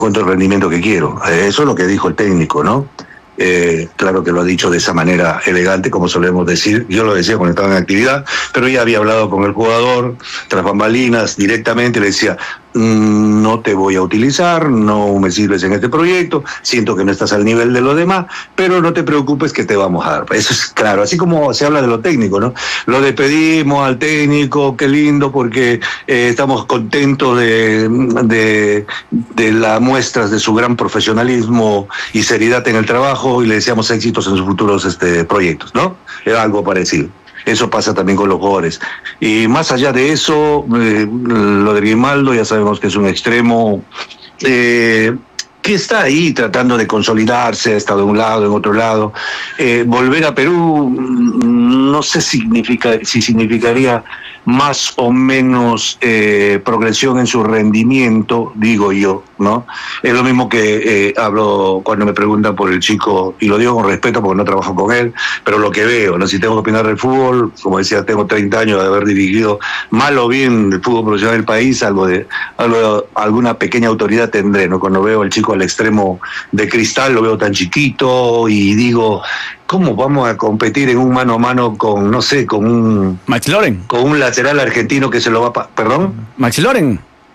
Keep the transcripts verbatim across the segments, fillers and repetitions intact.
encuentro el rendimiento que quiero. Eh, eso es lo que dijo el técnico, ¿no? Eh, claro que lo ha dicho de esa manera elegante, como solemos decir. Yo lo decía cuando estaba en actividad, pero ya había hablado con el jugador, tras bambalinas, directamente le decía, mmm, no te voy a utilizar, no me sirves en este proyecto, siento que no estás al nivel de los demás, pero no te preocupes que te vamos a dar. Eso es claro, así como se habla de lo técnico, ¿no? Lo despedimos al técnico, qué lindo, porque eh, estamos contentos de, de, de las muestras de su gran profesionalismo y seriedad en el trabajo, y le deseamos éxitos en sus futuros este, proyectos, ¿no? Era algo parecido. Eso pasa también con los jugadores. Y más allá de eso, eh, lo de Grimaldo, ya sabemos que es un extremo eh, que está ahí tratando de consolidarse, ha estado de un lado, en otro lado. Eh, volver a Perú, no sé significa, si significaría más o menos eh, progresión en su rendimiento, digo yo, ¿no? Es lo mismo que eh, hablo cuando me preguntan por el chico, y lo digo con respeto porque no trabajo con él, pero lo que veo, ¿no? Si tengo que opinar del fútbol, como decía, tengo treinta años de haber dirigido mal o bien el fútbol profesional del país, algo de, algo de alguna pequeña autoridad tendré, ¿no? Cuando veo al chico al extremo de Cristal, lo veo tan chiquito y digo, ¿cómo vamos a competir en un mano a mano con, no sé, con un... Max Loren. Con un lateral argentino que se lo va a... ¿Perdón? Max Loren.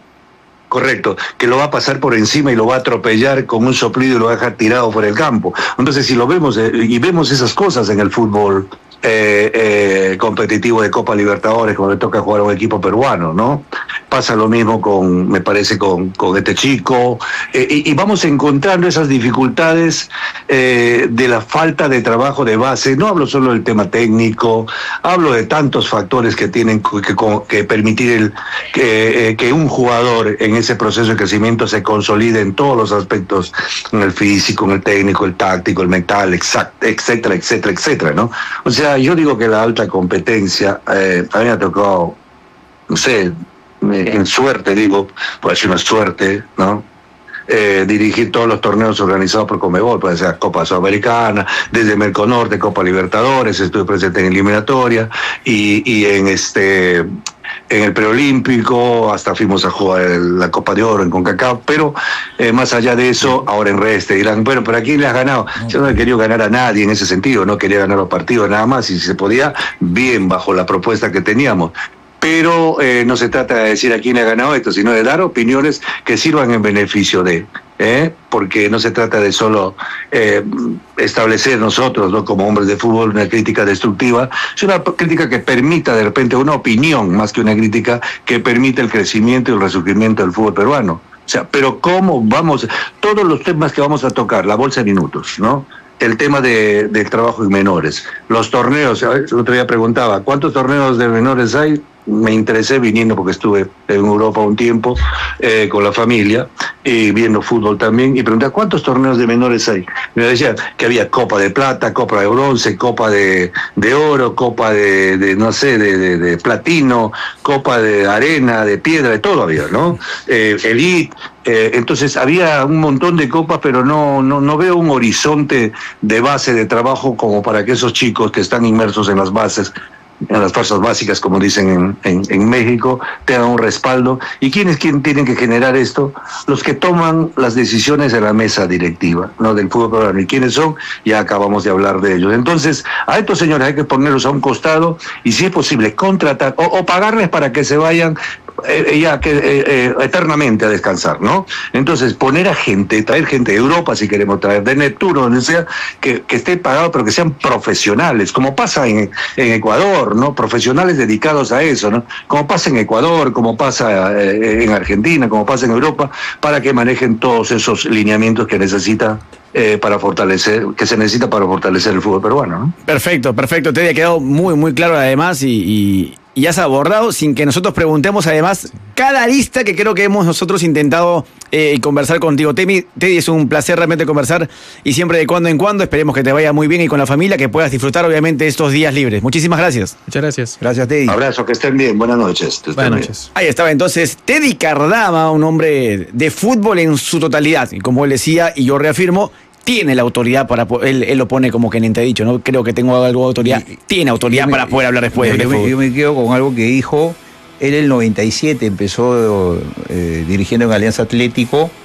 Correcto, que lo va a pasar por encima y lo va a atropellar con un soplido y lo va a dejar tirado por el campo. Entonces, si lo vemos, eh, y vemos esas cosas en el fútbol eh, eh, competitivo de Copa Libertadores, cuando le toca jugar a un equipo peruano, ¿no? Pasa lo mismo con, me parece, con, con este chico, eh, y, y vamos encontrando esas dificultades eh, de la falta de trabajo de base. No hablo solo del tema técnico, hablo de tantos factores que tienen que, que permitir el, que, eh, que un jugador en ese proceso de crecimiento se consolide en todos los aspectos, en el físico, en el técnico, el táctico, el mental, exact, etcétera, etcétera, etcétera, ¿no? O sea, yo digo que la alta competencia, eh, a mí me ha tocado, no sé, en suerte, digo, puede ser una suerte, ¿no? Eh, dirigir todos los torneos organizados por Conmebol, puede ser Copa Sudamericana, desde Merconorte, Copa Libertadores, estuve presente en eliminatoria y, y en este en el preolímpico, hasta fuimos a jugar la Copa de Oro en CONCACAF, pero eh, más allá de eso, ahora en redes te dirán, bueno, ¿pero a quién le has ganado? Yo no he querido ganar a nadie en ese sentido, no quería ganar los partidos nada más, y si se podía, bien, bajo la propuesta que teníamos. Pero eh, no se trata de decir a quién ha ganado esto, sino de dar opiniones que sirvan en beneficio de, ¿eh? Porque no se trata de solo eh, establecer nosotros, ¿no?, como hombres de fútbol, una crítica destructiva, es una crítica que permita de repente una opinión, más que una crítica, que permita el crecimiento y el resurgimiento del fútbol peruano. O sea, pero cómo vamos, todos los temas que vamos a tocar, la bolsa de minutos, ¿no?, el tema de, del trabajo en menores, los torneos. El otro día preguntaba, ¿cuántos torneos de menores hay? Me interesé viniendo porque estuve en Europa un tiempo eh, con la familia y viendo fútbol también, y pregunté, ¿cuántos torneos de menores hay? Me decían que había Copa de Plata, Copa de Bronce, Copa de, de Oro, Copa de, de no sé, de, de, de Platino, Copa de Arena, de Piedra, de todo había, ¿no? Eh, Elite. Eh, entonces había un montón de copas, pero no, no, no veo un horizonte de base de trabajo como para que esos chicos que están inmersos en las bases, en las fuerzas básicas, como dicen en, en, en México, tengan un respaldo. ¿Y quiénes quién tienen que generar esto? Los que toman las decisiones en la mesa directiva, ¿no?, del fútbol peruano. ¿Y quiénes son? Ya acabamos de hablar de ellos. Entonces, a estos señores hay que ponerlos a un costado y, si es posible, contratar o, o pagarles para que se vayan eh, ya que, eh, eh, eternamente a descansar, ¿no? Entonces, poner a gente, traer gente de Europa, si queremos traer, de Neptuno, donde sea, que, que esté pagado, pero que sean profesionales, como pasa en, en Ecuador, ¿no? Profesionales dedicados a eso, ¿no? Como pasa en Ecuador, como pasa eh, en Argentina, como pasa en Europa, para que manejen todos esos lineamientos que necesita eh, para fortalecer, que se necesita para fortalecer el fútbol peruano, ¿no? Perfecto, perfecto. Te había quedado muy, muy claro además y, y, y has abordado sin que nosotros preguntemos además cada lista que creo que hemos nosotros intentado eh, conversar contigo. Teddy, Teddy, es un placer realmente conversar y siempre de cuando en cuando esperemos que te vaya muy bien y con la familia, que puedas disfrutar obviamente estos días libres. Muchísimas gracias. Muchas gracias. Gracias, Teddy. Abrazo, que estén bien. Buenas noches. Buenas noches. Ahí estaba entonces Teddy Cardama, un hombre de fútbol en su totalidad. Y como él decía, y yo reafirmo, tiene la autoridad para... Él, él lo pone como que en entredicho, ¿no? Creo que tengo algo de autoridad. Y, tiene autoridad me, para poder hablar después yo, de yo, fútbol. Me, yo me quedo con algo que dijo. Él en el noventa y siete empezó eh, dirigiendo en Alianza Atlético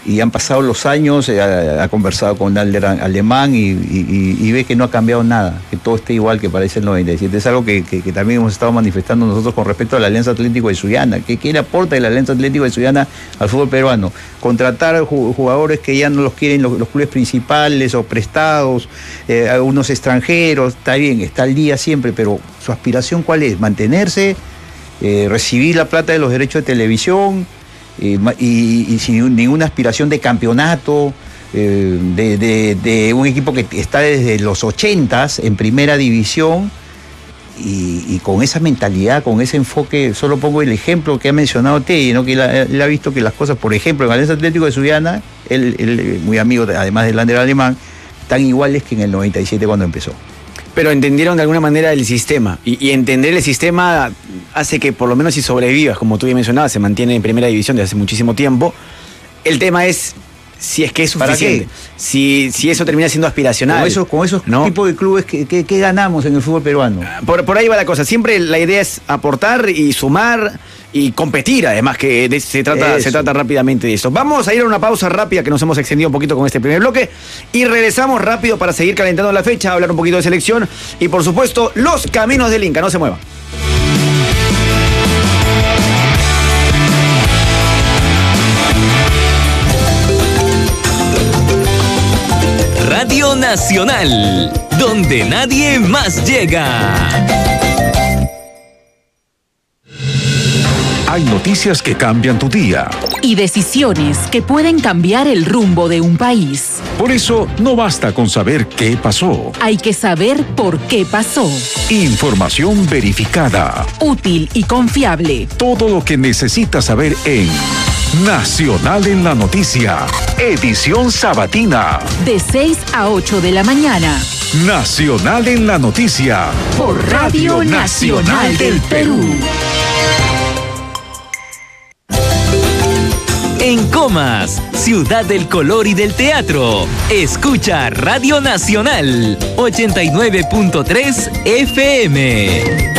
y han pasado los años, eh, ha, ha conversado con Alder Alemán y, y, y ve que no ha cambiado nada, que todo esté igual que parece el noventa y siete. Es algo que, que, que también hemos estado manifestando nosotros con respecto a la Alianza Atlético de Sullana. ¿Qué, qué le aporta la Alianza Atlético de Sullana al fútbol peruano? Contratar jugadores que ya no los quieren los, los clubes principales o prestados, eh, a unos extranjeros, está bien, está al día siempre, pero su aspiración ¿cuál es? Mantenerse, eh, recibir la plata de los derechos de televisión, Eh, y, y sin ninguna aspiración de campeonato, eh, de, de, de un equipo que está desde los ochentas en primera división y, y con esa mentalidad, con ese enfoque. Solo pongo el ejemplo que ha mencionado Teddy, ¿no? Que él ha, él ha visto que las cosas, por ejemplo, en Alianza Atlético de Sullana, él, él muy amigo, de, además del Ander Alemán, tan iguales que en el noventa y siete cuando empezó. Pero entendieron de alguna manera el sistema. Y, y entender el sistema hace que por lo menos si sobrevivas, como tú ya mencionabas, se mantiene en primera división desde hace muchísimo tiempo. El tema es si es que es suficiente. ¿Para qué? Si, si eso termina siendo aspiracional. Con esos, con esos ¿no? tipos de clubes, ¿qué, qué, qué ganamos en el fútbol peruano? Por, por ahí va la cosa. Siempre la idea es aportar y sumar y competir, además, que de, se, trata, se trata rápidamente de eso. Vamos a ir a una pausa rápida, que nos hemos extendido un poquito con este primer bloque, y regresamos rápido para seguir calentando la fecha, hablar un poquito de selección y, por supuesto, los caminos del Inca. No se muevan. Radio Nacional, donde nadie más llega. Hay noticias que cambian tu día. Y decisiones que pueden cambiar el rumbo de un país. Por eso, no basta con saber qué pasó. Hay que saber por qué pasó. Información verificada. Útil y confiable. Todo lo que necesitas saber en Nacional en la Noticia. Edición sabatina. De seis a ocho de la mañana. Nacional en la Noticia. Por Radio Nacional del Perú. En Comas, ciudad del color y del teatro, escucha Radio Nacional ochenta y nueve punto tres F M.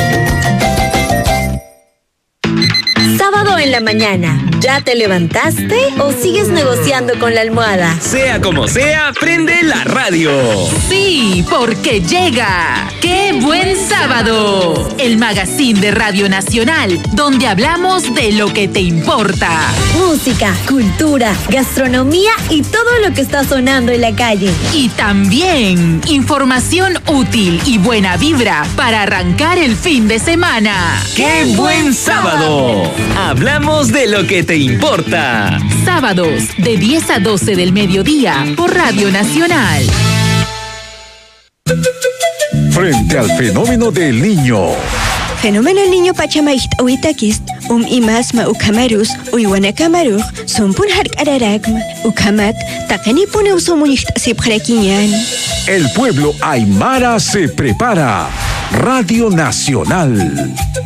Sábado en la mañana, ¿ya te levantaste o sigues negociando con la almohada? Sea como sea, prende la radio. Sí, porque llega ¡Qué buen sábado! El magazine de Radio Nacional, donde hablamos de lo que te importa. Música, cultura, gastronomía y todo lo que está sonando en la calle. Y también información útil y buena vibra para arrancar el fin de semana. ¡Qué buen sábado! Hablamos de lo que te importa. Sábados de diez a doce del mediodía por Radio Nacional. Frente al fenómeno del Niño. Fenómeno El Niño Pachamacht Awitakist, um imasma ukamarus, uywana kamaruj, sumpun hark araragma, ukamat, takanipune usomunicht sipjarakinyan. El pueblo Aymara se prepara. Radio Nacional.